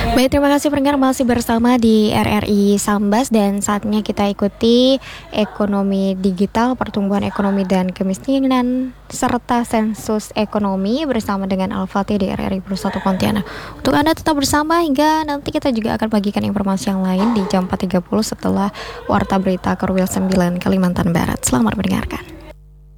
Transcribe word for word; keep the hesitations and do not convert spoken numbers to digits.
Baik, terima kasih pendengar masih bersama di R R I Sambas dan saatnya kita ikuti ekonomi digital, pertumbuhan ekonomi dan kemiskinan serta sensus ekonomi bersama dengan Al-Fatih di R R I Satu Pontianak. Untuk Anda tetap bersama hingga nanti kita juga akan bagikan informasi yang lain di jam empat tiga puluh setelah Warta Berita Korwil sembilan Kalimantan Barat. Selamat mendengarkan.